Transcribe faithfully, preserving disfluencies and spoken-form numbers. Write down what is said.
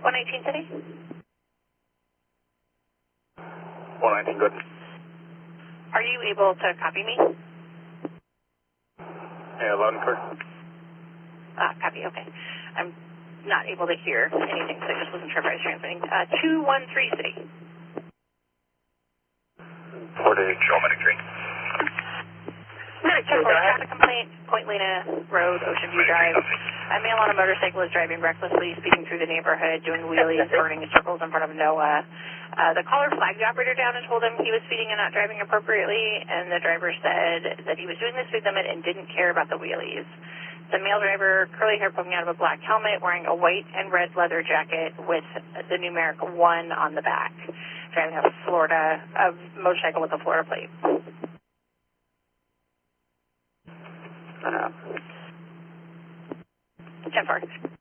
one nineteen City? one nineteen, good. Are you able to copy me? Yeah, loud and clear. Ah, copy, okay. I'm not able to hear anything, so I just wasn't sure if I was transmitting. Uh, two one three City. Port eight, Showman three. ten four, traffic complaint, Point Lena Road, Ocean View Drive. A male on a motorcycle is driving recklessly, speeding through the neighborhood, doing wheelies, burning circles in front of Noah. Uh, the caller flagged the operator down and told him he was speeding and not driving appropriately, and the driver said that he was doing the speed limit and didn't care about the wheelies. The male driver, curly hair poking out of a black helmet, wearing a white and red leather jacket with the numeric one on the back, driving a Florida, a motorcycle with a Florida plate. Uh, ten four.